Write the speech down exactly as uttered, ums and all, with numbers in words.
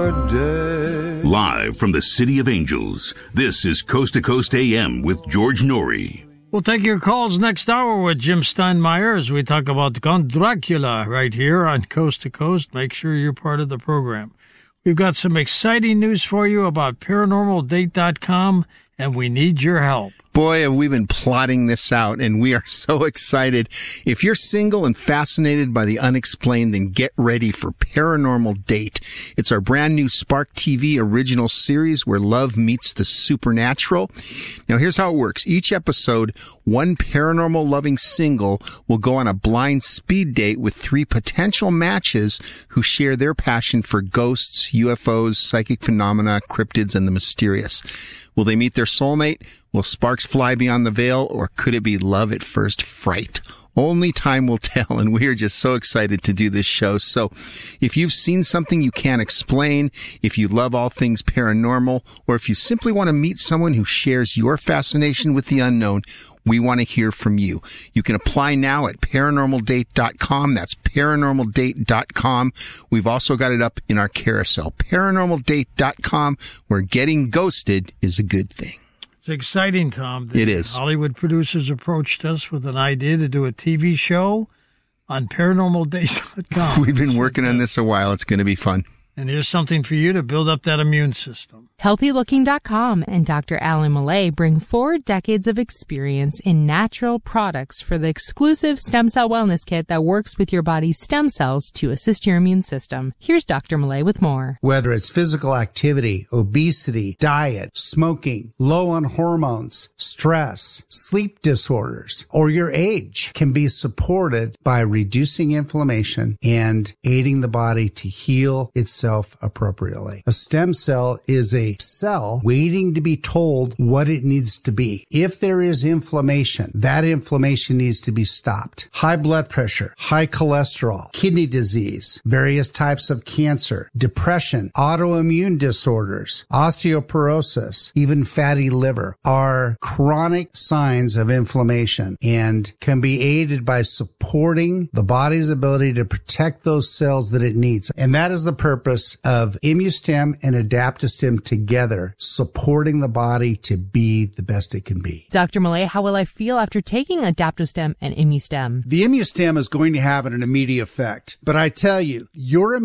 your day. Live from the City of Angels, this is Coast to Coast A M with George Norrie. We'll take your calls next hour with Jim Steinmeier as we talk about Count Dracula right here on Coast to Coast. Make sure you're part of the program. We've got some exciting news for you about paranormal date dot com, and we need your help. Boy, have we been plotting this out, and we are so excited. If you're single and fascinated by the unexplained, then get ready for Paranormal Date. It's our brand new Spark T V original series where love meets the supernatural. Now, here's how it works. Each episode, one paranormal-loving single will go on a blind speed date with three potential matches who share their passion for ghosts, U F Os, psychic phenomena, cryptids, and the mysterious. Will they meet their soulmate? Will sparks fly beyond the veil, or could it be love at first fright? Only time will tell, and we are just so excited to do this show. So if you've seen something you can't explain, if you love all things paranormal, or if you simply want to meet someone who shares your fascination with the unknown, we want to hear from you. You can apply now at paranormal date dot com. That's paranormal date dot com. We've also got it up in our carousel, paranormal date dot com, where getting ghosted is a good thing. It's exciting, Tom. The it is. Hollywood producers approached us with an idea to do a T V show on paranormal date dot com. We've been working on this a while. It's going to be fun. And here's something for you to build up that immune system. healthy looking dot com and Doctor Alan Millay bring four decades of experience in natural products for the exclusive stem cell wellness kit that works with your body's stem cells to assist your immune system. Here's Doctor Millay with more. Whether it's physical activity, obesity, diet, smoking, low on hormones, stress, sleep disorders, or your age can be supported by reducing inflammation and aiding the body to heal itself appropriately. A stem cell is a cell waiting to be told what it needs to be. If there is inflammation, that inflammation needs to be stopped. High blood pressure, high cholesterol, kidney disease, various types of cancer, depression, autoimmune disorders, osteoporosis, even fatty liver are chronic signs of inflammation and can be aided by supporting the body's ability to protect those cells that it needs. And that is the purpose of ImmuStem and Adaptostem together, supporting the body to be the best it can be. Doctor Millay, how will I feel after taking Adaptostem and ImmuStem? The ImmuStem is going to have an immediate effect, but I tell you, your